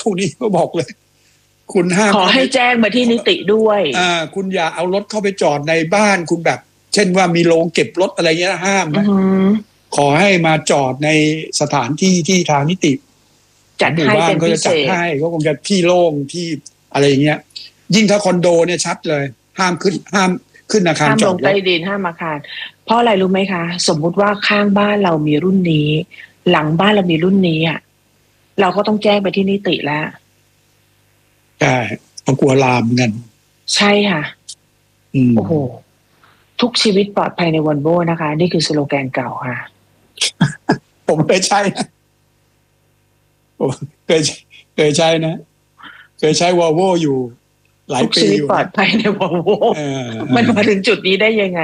วกนี้ก็บอกเลยคุณห้ามขอให้แจ้งมาที่นิติด้วยคุณอย่าเอารถเข้าไปจอดในบ้านคุณแบบเช่นว่ามีโรงเก็บรถอะไรเงี้ยห้ามนะขอให้มาจอดในสถานที่ที่ทางนิติจัดให้เป็นพิเศษก็จะจัดให้ก็คงจะที่โล่งที่อะไรอย่างเงี้ยยิ่งถ้าคอนโดเนี่ยชัดเลยห้ามขึ้นอาคารจอดรถห้ามลงใต้ดินห้ามอาคารเพราะอะไรรู้ไหมคะสมมุติว่าข้างบ้านเรามีรุ่นนี้หลังบ้านเรามีรุ่นนี้อ่ะเราก็ต้องแจ้งไปที่นิติแล้วใช่เพราะกลัวลามเงินใช่ค่ะโอ้โหทุกชีวิตปลอดภัยในวอลโว่นะคะนี่คือสโลแกนเก่าค่ะผมเคยใช้นะผมเคยใช้นะเคยใช้วอลโว่อยู่หลายปีทุกชีวิตปลอดภัยในวอลโว่มันมาถึงจุดนี้ได้ยังไง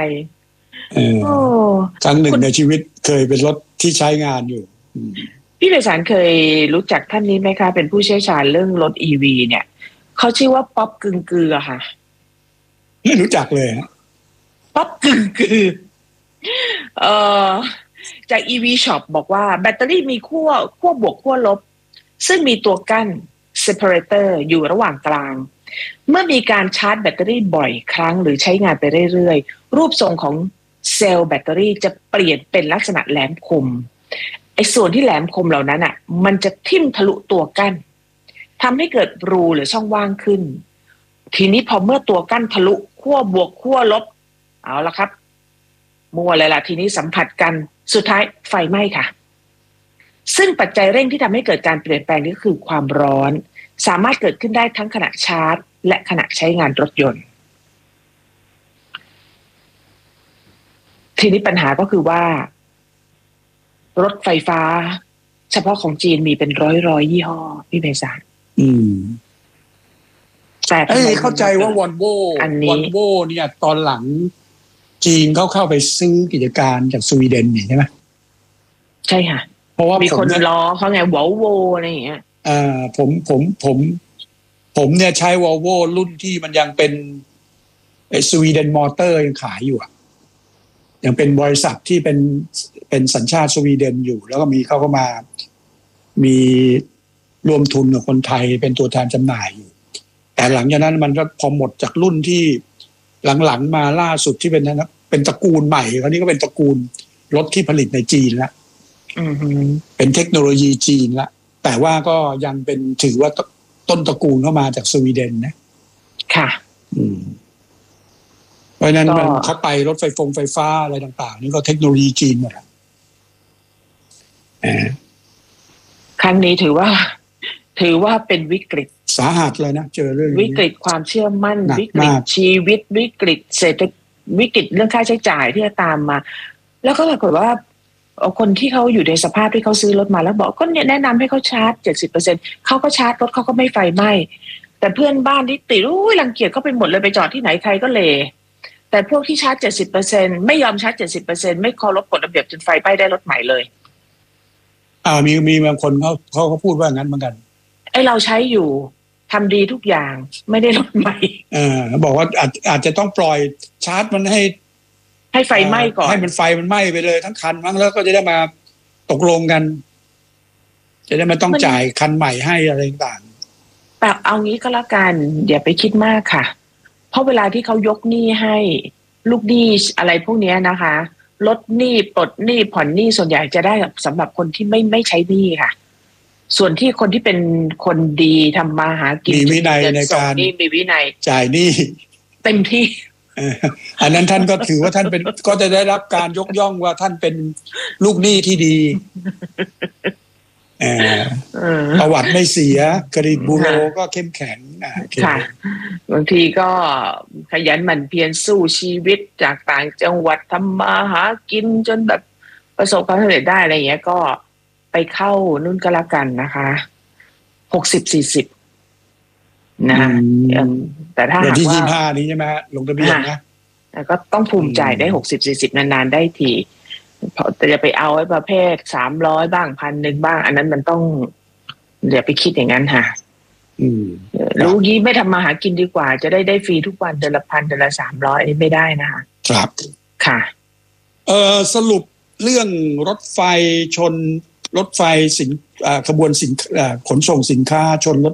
ครั้งหนึ่งในชีวิตเคยเป็นรถที่ใช้งานอยู่พี่ไพศาลเคยรู้จักท่านนี้ไหมคะเป็นผู้เชี่ยวชาญเรื่องรถ EV เนี่ยเขาชื่อว่าป๊อปกึ่งกือค่ะไม่รู้จักเลยป๊อปกึ่งกือจาก EV Shop บอกว่าแบตเตอรี่มีขั้วบวกขั้วลบซึ่งมีตัวกั้น separator อยู่ระหว่างกลางเมื่อมีการชาร์จแบตเตอรี่บ่อยครั้งหรือใช้งานไปเรื่อยๆรูปทรงของเซลล์แบตเตอรี่จะเปลี่ยนเป็นลักษณะแหลมคมไอ้ส่วนที่แหลมคมเหล่านั้นอ่ะมันจะทิ่มทะลุตัวกั้นทำให้เกิดรูหรือช่องว่างขึ้นทีนี้พอเมื่อตัวกั้นทะลุขั้วบวกขั้วลบเอาละครับมัวเลยล่ะทีนี้สัมผัสกันสุดท้ายไฟไหม้ค่ะซึ่งปัจจัยเร่งที่ทำให้เกิดการเปลี่ยนแปลงนี้ก็คือความร้อนสามารถเกิดขึ้นได้ทั้งขณะชาร์จและขณะใช้งานรถยนต์ทีนี้ปัญหาก็คือว่ารถไฟฟ้าเฉพาะของจีนมีเป็นร้อยยี่ห้อพี่ไพศาลแต่เข้าใจว่าวอลโว่เนี่ยตอนหลังจีนเข้าไปซื้อกิจการจากสวีเดนนี่ใช่ไหมใช่ค่ะเพราะว่ามีคนล้อเขาไงวอลโวอะไรอย่างเงี้ยผมเนี่ยใช้วอลโว่รุ่นที่มันยังเป็นสวีเดนมอเตอร์ยังขายอยู่ยังเป็นบริษัทที่เป็นสัญชาติสวีเดนอยู่แล้วก็มีเขาก็มามีรวมทุนกับคนไทยเป็นตัวแทนจำหน่ายอยู่แต่หลังจากนั้นมันก็พอหมดจากรุ่นที่หลังๆมาล่าสุดที่เป็นตระกูลใหม่คราวนี้ก็เป็นตระกูลรถที่ผลิตในจีนละเป็นเทคโนโลยีจีนละแต่ว่าก็ยังเป็นถือว่าต้นตระกูลเข้ามาจากสวีเดนนะค่ะเพราะนั้นมันเข้าไปรถไฟฟ้าอะไรต่างๆนี่ก็เทคโนโลยีจีนหมดครั้งนี้ถือว่าเป็นวิกฤตสาหัสเลยนะเจอเรื่องวิกฤตความเชื่อมั่นวิกฤตชีวิตวิกฤตเศรษฐกิจวิกฤตเรื่องค่าใช้จ่ายที่จะตามมาแล้วก็ปรากฏว่าคนที่เขาอยู่ในสภาพที่เขาซื้อรถมาแล้วบอกก็เนี่ยแนะนำให้เขาชาร์จ 70% เขาก็ชาร์จรถเขาก็ไม่ไฟไหม้แต่เพื่อนบ้านที่ติดรังเกียจเขาไปหมดเลยไปจอดที่ไหนใครก็เลแต่พวกที่ชาร์จ 70% ไม่ยอมชาร์จ 70% ไม่เคารพกฎระเบียบจนไฟไหม้ได้รถใหม่เลยมีบางคนเขาพูดว่างั้นเหมือนกันไอเราใช้อยู่ทำดีทุกอย่างไม่ได้รถใหม่บอกว่าอาจจะต้องปล่อยชาร์จมันให้ไฟไหม้ก่อนให้มันไฟมันไหม้ไปเลยทั้งคันมั้งแล้วก็จะได้มาตกลงกันจะได้ไม่ต้องจ่ายคันใหม่ให้อะไรต่างแต่เอางี้ก็แล้วกันอย่าไปคิดมากค่ะเพราะเวลาที่เขายกหนี้ให้ลูกหนี้อะไรพวกนี้นะคะลดหนี้ปลดหนี้ผ่อนหนี้ส่วนใหญ่จะได้สำหรับคนที่ไม่ใช้หนี้ค่ะส่วนที่คนที่เป็นคนดีทำมาหากินมีวินัยในการมีวินัยจ่ายหนี้เต็มที่อันนั้นท่านก็ถือว่าท่านเป็นก็จะได้รับการยกย่องว่าท่านเป็นลูกหนี้ที่ดีประวัติไม่เสียเครดิตบูโรก็เข้มแข็งค่ะบางทีก็ขยันหมั่นเพียรสู้ชีวิตจากต่างจังหวัดทำมาหากินจนแบบประสบความสำเร็จได้อะไรอย่างเงี้ยก็ไปเข้านู่นก็แล้วกันนะคะ60-40นะแต่ถ้าหากว่าที่25นี้ใช่ไหมลงทะเบียนนะก็ต้องภูมิใจได้60-40นานๆได้ทีแต่จะไปเอาไอ้ประเภท300บ้าง1,000บ้างอันนั้นมันต้องอย่าไปคิดอย่างนั้นค่ะรู้งี้ไม่ทำมาหากินดีกว่าจะได้ฟรีทุกวันเดือนละ1,000เดือนละ300นี่ไม่ได้นะคะครับค่ะสรุปเรื่องรถไฟชนรถไฟขบวนขนส่งสินค้าชนรถ